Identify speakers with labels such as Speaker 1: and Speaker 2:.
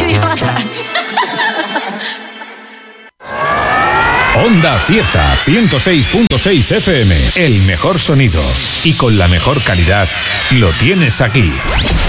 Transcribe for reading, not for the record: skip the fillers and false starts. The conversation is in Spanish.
Speaker 1: idiota.
Speaker 2: Onda Cieza 106.6 FM, el mejor sonido y con la mejor calidad lo tienes aquí.